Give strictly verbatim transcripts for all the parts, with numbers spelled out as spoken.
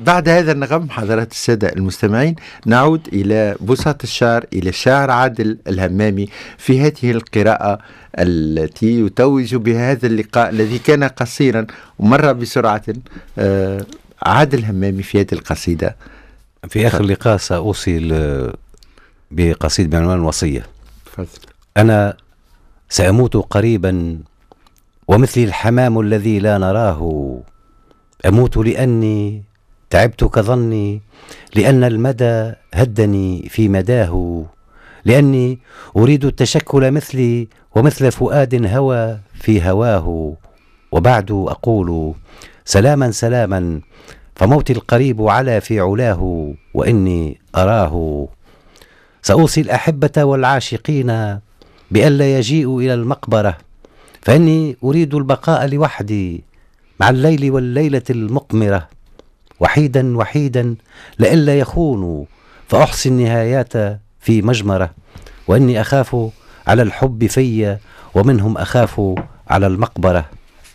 بعد هذا النغم حضرات السادة المستمعين نعود إلى بساط الشعر، إلى الشاعر عادل الهمامي في هذه القراءة التي يتوج بهذا اللقاء الذي كان قصيرا ومر بسرعة. آه عادل الهمامي في هذه القصيدة. في آخر اللقاء سأوصي بقصيدة بعنوان الوصية. فضل. أنا سأموت قريبا ومثلي الحمام الذي لا نراه، أموت لأني تعبت كظني، لأن المدى هدني في مداه، لأني أريد التشكل مثلي ومثل فؤاد هوى في هواه، وبعد أقول سلاما سلاما فموتي القريب على في علاه وإني أراه. سأوصي الأحبة والعاشقين بألا يجيئوا إلى المقبرة، فإني أريد البقاء لوحدي مع الليل والليلة المقمرة، وحيدا وحيدا لئلا يخونوا فأحصي النهايات في مجمرة، وإني أخاف على الحب في ومنهم أخاف على المقبرة.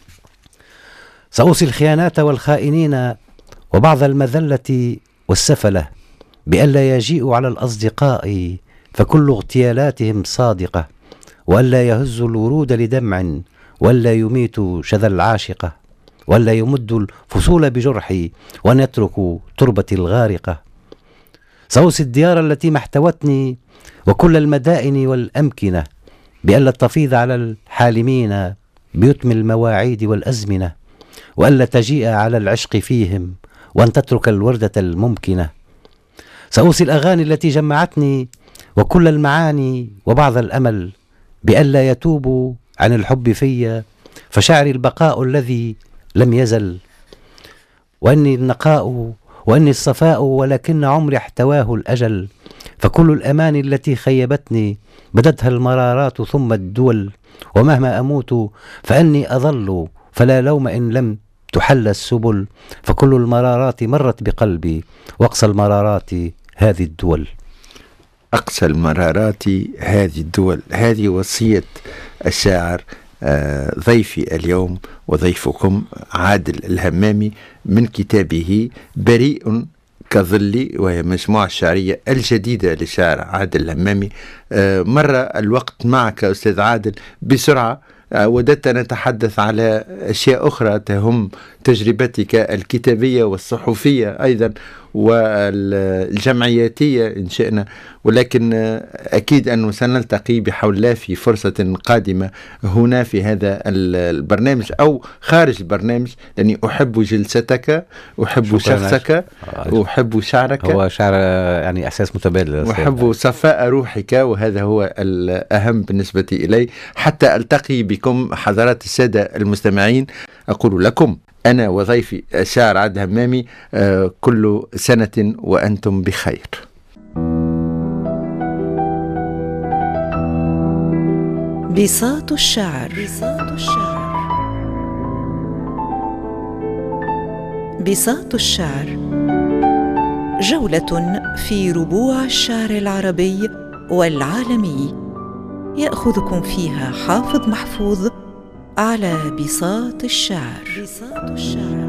سأوصي الخيانات والخائنين وبعض المذلة والسفلة بألا يجيئوا على الأصدقاء فكل اغتيالاتهم صادقة، وألا يهزوا الورود لدمع، وألا يميتوا شذا العاشقة، وألا يمدوا الفصول بجرحي وأن يتركوا تربتي الغارقة. سأوصي الديار التي ما احتوتني وكل المدائن والأمكنة بألا تفيض على الحالمين بيتم المواعيد والأزمنة، وألا تجيء على العشق فيهم وأن تترك الوردة الممكنة. سأوصي الأغاني التي جمعتني وكل المعاني وبعض الأمل بألا يتوبوا عن الحب في، فشعري البقاء الذي لم يزل، وأني النقاء وأني الصفاء ولكن عمري احتواه الأجل، فكل الأماني التي خيبتني بدتها المرارات ثم الدول، ومهما أموت فأني أظل فلا لوم إن لم تحل السبل، فكل المرارات مرت بقلبي وأقصى المرارات هذه الدول. أقصى المرارات هذه الدول، هذه وصية الشاعر آه ضيفي اليوم وضيفكم عادل الهمامي من كتابه بريء كظلي، وهي مجموعة الشعرية الجديدة لشاعر عادل الهمامي. آه مر الوقت معك أستاذ عادل بسرعة. آه وددت أن نتحدث على أشياء أخرى تهم تجربتك الكتابية والصحفية أيضا والجمعياتية إن شئنا، ولكن أكيد أنه سنلتقي بحول الله في فرصة قادمة هنا في هذا البرنامج أو خارج البرنامج، لأني أحب جلستك، أحب شخصك، أحب شعرك. هو شعر يعني إحساس متبادل. أحب صفاء روحك، وهذا هو الأهم بالنسبة إلي. حتى ألتقي بكم حضرات السادة المستمعين، أقول لكم أنا وضيفي الشاعر عادل الهمامي آه كل سنة وأنتم بخير. بساط الشعر. بساط الشعر. بساط الشعر جولة في ربوع الشعر العربي والعالمي، يأخذكم فيها حافظ محفوظ على بساط الشعر. بساط الشعر.